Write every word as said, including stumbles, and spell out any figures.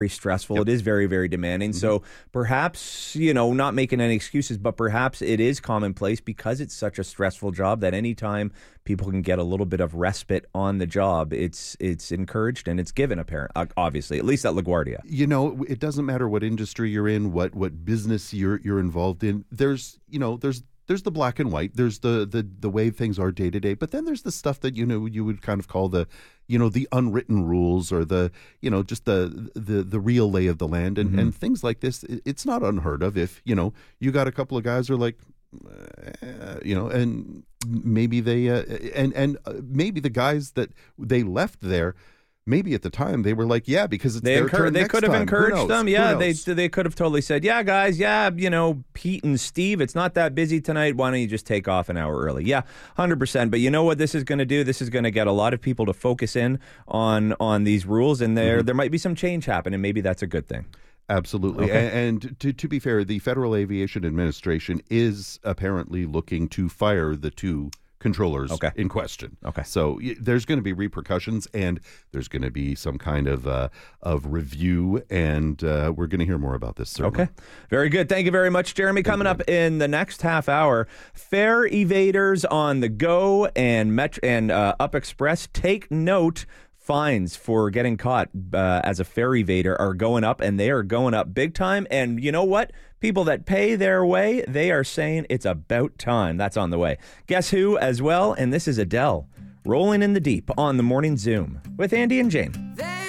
very stressful. Yep. It is very, very demanding. Mm-hmm. So perhaps, you know, not making any excuses, but perhaps it is commonplace because it's such a stressful job that anytime people can get a little bit of respite on the job, it's it's encouraged and it's given, apparent, obviously, at least at LaGuardia. You know, it doesn't matter what industry you're in, what what business you're you're involved in. There's, you know, there's There's the black and white. There's the, the the way things are day to day. But then there's the stuff that, you know, you would kind of call the, you know, the unwritten rules or the, you know, just the the, the real lay of the land. And, mm-hmm. and things like this, it's not unheard of if, you know, you got a couple of guys who are like, uh, you know, and maybe they, uh, and, and maybe the guys that they left there, maybe at the time they were like, yeah, because it's they their incur- turn They next could have time. encouraged them. Yeah, they they could have totally said, yeah, guys, yeah, you know, Pete and Steve, it's not that busy tonight. Why don't you just take off an hour early? Yeah, one hundred percent. But you know what this is going to do? This is going to get a lot of people to focus in on on these rules, and there mm-hmm. there might be some change happen, and maybe that's a good thing. Absolutely. Okay. And, and to, to be fair, the Federal Aviation Administration is apparently looking to fire the two controllers okay. in question. Okay. So y- there's going to be repercussions, and there's going to be some kind of uh, of review, and uh, we're going to hear more about this, certainly. Okay. Very good. Thank you very much, Jeremy. Coming up in the next half hour, fare evaders on the Go and Met- and uh, Up Express, take note. Fines for getting caught uh, as a fare evader are going up, and they are going up big time. And you know what? People that pay their way, they are saying it's about time. That's on the way. Guess who as well? And this is Adele, Rolling in the Deep on the Morning Zoom with Andy and Jane.